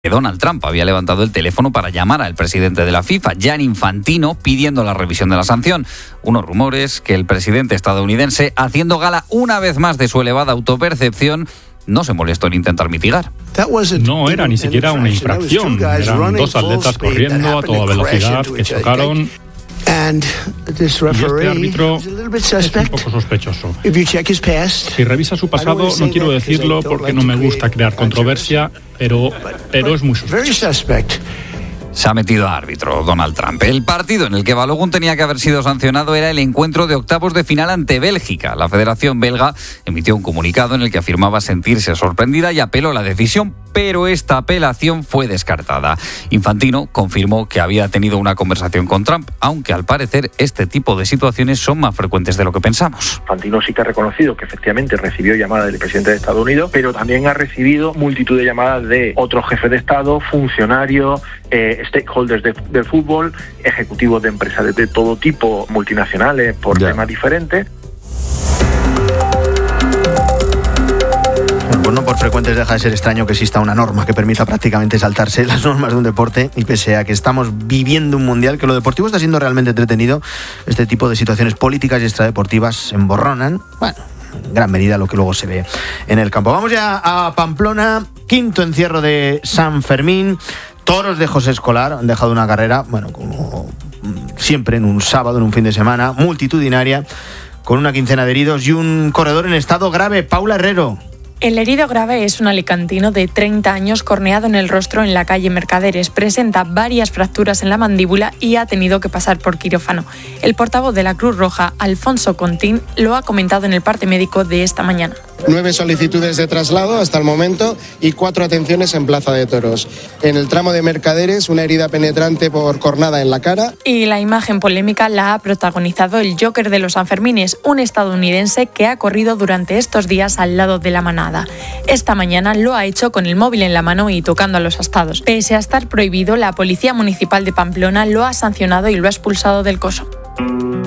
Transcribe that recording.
Donald Trump había levantado el teléfono para llamar al presidente de la FIFA, Gianni Infantino, pidiendo la revisión de la sanción. Unos rumores que el presidente estadounidense, haciendo gala una vez más de su elevada autopercepción, no se molestó en intentar mitigar. No era ni siquiera una infracción, eran dos atletas corriendo a toda velocidad que chocaron. Y este árbitro es un poco sospechoso. Si revisa su pasado, no quiero decirlo porque no me gusta crear controversia, pero es muy sospechoso. Se ha metido a árbitro Donald Trump. El partido en el que Balogun tenía que haber sido sancionado era el encuentro de octavos de final ante Bélgica. La Federación Belga emitió un comunicado en el que afirmaba sentirse sorprendida y apeló la decisión, pero esta apelación fue descartada. Infantino confirmó que había tenido una conversación con Trump, aunque al parecer este tipo de situaciones son más frecuentes de lo que pensamos. Infantino sí que ha reconocido que efectivamente recibió llamadas del presidente de Estados Unidos, pero también ha recibido multitud de llamadas de otros jefes de Estado, funcionarios, stakeholders del fútbol, ejecutivos de empresas de todo tipo, multinacionales, por temas diferentes. Pues no por frecuentes deja de ser extraño que exista una norma que permita prácticamente saltarse las normas de un deporte, y pese a que estamos viviendo un mundial, que lo deportivo está siendo realmente entretenido, este tipo de situaciones políticas y extradeportivas emborronan, bueno, en gran medida lo que luego se ve en el campo. Vamos ya a Pamplona, quinto encierro de San Fermín. Toros de José Escolar han dejado una carrera, bueno, como siempre, en un sábado, en un fin de semana, multitudinaria, con una quincena de heridos y un corredor en estado grave. Paula Herrero. El herido grave es un alicantino de 30 años corneado en el rostro en la calle Mercaderes. Presenta varias fracturas en la mandíbula y ha tenido que pasar por quirófano. El portavoz de la Cruz Roja, Alfonso Contín, lo ha comentado en el parte médico de esta mañana. 9 solicitudes de traslado hasta el momento y 4 atenciones en Plaza de Toros. En el tramo de Mercaderes, una herida penetrante por cornada en la cara. Y la imagen polémica la ha protagonizado el Joker de los Sanfermines, un estadounidense que ha corrido durante estos días al lado de la manada. Esta mañana lo ha hecho con el móvil en la mano y tocando a los astados. Pese a estar prohibido, la Policía Municipal de Pamplona lo ha sancionado y lo ha expulsado del coso.